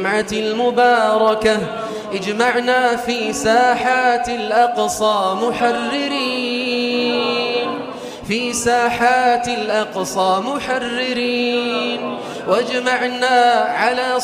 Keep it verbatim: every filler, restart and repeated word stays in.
المباركة اجمعنا في ساحات الأقصى محررين، في ساحات الأقصى محررين، واجمعنا على